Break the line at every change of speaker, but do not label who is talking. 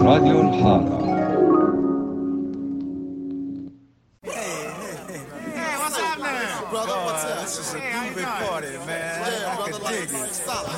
راديو الحارة.
Brother, what's up? This is a groovy party, man. Yeah, brother, like, solid.